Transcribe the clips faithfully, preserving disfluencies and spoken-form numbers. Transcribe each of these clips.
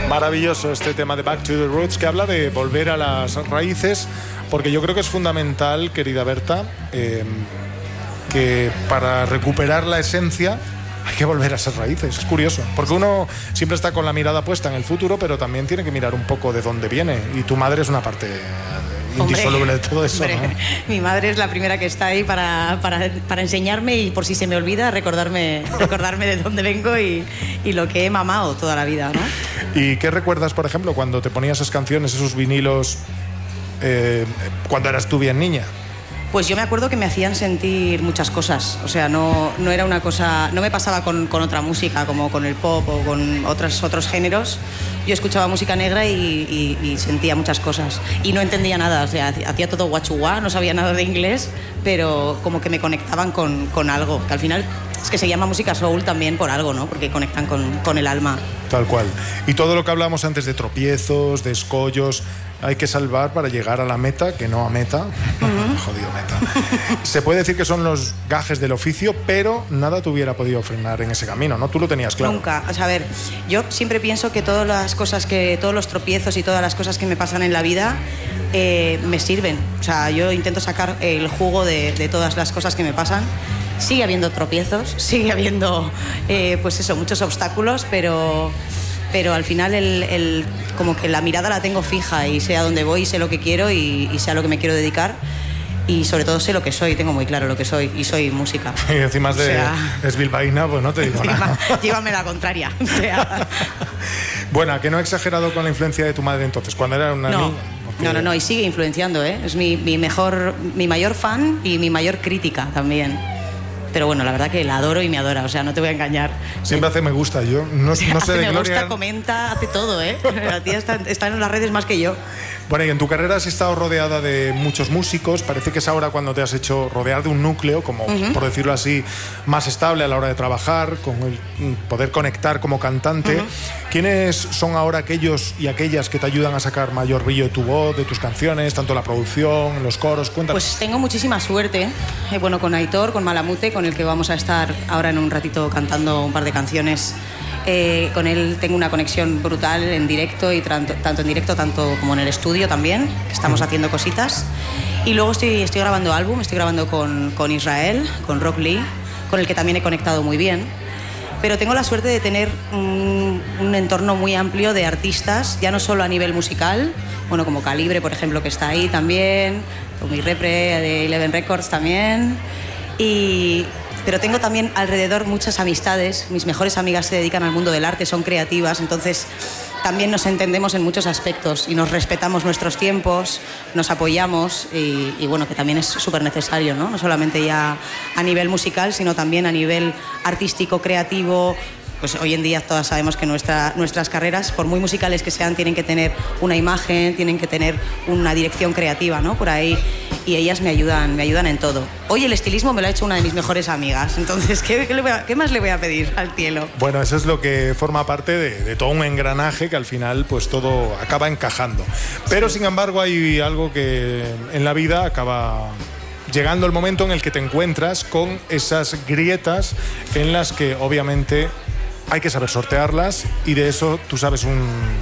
Maravilloso este tema de Back to the Roots, que habla de volver a las raíces, porque yo creo que es fundamental, querida Berta, eh, que para recuperar la esencia hay que volver a esas raíces. Es curioso, porque uno siempre está con la mirada puesta en el futuro, pero también tiene que mirar un poco de dónde viene, y tu madre es una parte indisoluble hombre, de todo eso, hombre, ¿no? Mi madre es la primera que está ahí para, para, para enseñarme, y por si se me olvida, recordarme, recordarme de dónde vengo y, y lo que he mamado toda la vida, ¿no? ¿Y qué recuerdas, por ejemplo, cuando te ponías esas canciones, esos vinilos, eh, cuando eras tú bien niña? Pues yo me acuerdo que me hacían sentir muchas cosas, o sea, no, no era una cosa, no me pasaba con, con otra música, como con el pop o con otros, otros géneros. Yo escuchaba música negra y, y, y sentía muchas cosas y no entendía nada, o sea, hacía todo guachuá, no sabía nada de inglés, pero como que me conectaban con, con algo, que al final es que se llama música soul también por algo, ¿no? Porque conectan con, con el alma. Tal cual. Y todo lo que hablamos antes de tropiezos, de escollos, hay que salvar para llegar a la meta, que no a meta. Uh-huh. Jodido meta. Se puede decir que son los gajes del oficio, pero nada te hubiera podido frenar en ese camino, ¿no? Tú lo tenías claro. Nunca. O sea, a ver, yo siempre pienso que todas las cosas que, todos los tropiezos y todas las cosas que me pasan en la vida eh, me sirven. O sea, yo intento sacar el jugo de, de todas las cosas que me pasan. Sigue habiendo tropiezos, sigue habiendo, eh, pues eso, muchos obstáculos, pero... pero al final el, el, como que la mirada la tengo fija y sé a dónde voy, sé lo que quiero y, y sé a lo que me quiero dedicar, y sobre todo sé lo que soy, tengo muy claro lo que soy, y soy música. Y encima de, o sea, es bilbaína, pues no te digo encima, nada. Llévame la contraria. O sea. Bueno, que no he exagerado con la influencia de tu madre entonces, cuando era una no. niña. Porque... No, no, no, y sigue influenciando, ¿eh? Es mi, mi mejor, mi mayor fan y mi mayor crítica también. Pero bueno, la verdad que la adoro y me adora, o sea, no te voy a engañar. Siempre hace me gusta, yo no, o sea, no sé hace de me Gloria. Gusta, comenta, hace todo, ¿eh? La tía está, está en las redes más que yo. Bueno, y en tu carrera has estado rodeada de muchos músicos. Parece que es ahora cuando te has hecho rodear de un núcleo, como uh-huh. por decirlo así, más estable a la hora de trabajar, con el poder conectar como cantante. Uh-huh. ¿Quiénes son ahora aquellos y aquellas que te ayudan a sacar mayor brillo de tu voz, de tus canciones, tanto la producción, los coros? Cuéntanos. Pues tengo muchísima suerte. Eh, bueno, con Aitor, con Malamute, con el que vamos a estar ahora en un ratito cantando un par de canciones. Eh, con él tengo una conexión brutal en directo, y tanto, tanto en directo tanto como en el estudio también, que estamos haciendo cositas. Y luego estoy, estoy grabando álbum, estoy grabando con, con Israel, con Rock Lee, con el que también he conectado muy bien. Pero tengo la suerte de tener un, un entorno muy amplio de artistas, ya no solo a nivel musical, bueno, como Calibre, por ejemplo, que está ahí también, con mi repre de Eleven Records también. Y... pero tengo también alrededor muchas amistades. Mis mejores amigas se dedican al mundo del arte, son creativas, entonces también nos entendemos en muchos aspectos y nos respetamos nuestros tiempos, nos apoyamos y, y bueno, que también es súper necesario, ¿no? No solamente ya a nivel musical, sino también a nivel artístico, creativo. Pues hoy en día todas sabemos que nuestra, nuestras carreras, por muy musicales que sean, tienen que tener una imagen, tienen que tener una dirección creativa, ¿no? Por ahí, y ellas me ayudan, me ayudan en todo. Hoy el estilismo me lo ha hecho una de mis mejores amigas, entonces, ¿qué, qué, le voy a, qué más le voy a pedir al cielo? Bueno, eso es lo que forma parte de, de todo un engranaje que al final pues todo acaba encajando. Pero sin embargo hay algo que en la vida acaba... llegando el momento en el que te encuentras con esas grietas en las que obviamente hay que saber sortearlas, y de eso tú sabes un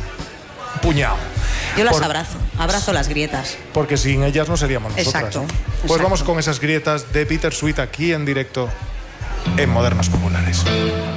puñado. Yo las Por... abrazo, abrazo las grietas. Porque sin ellas no seríamos nosotras, exacto, ¿no? exacto. Pues vamos con esas grietas de Bittersweet aquí en directo en Modernos Populares.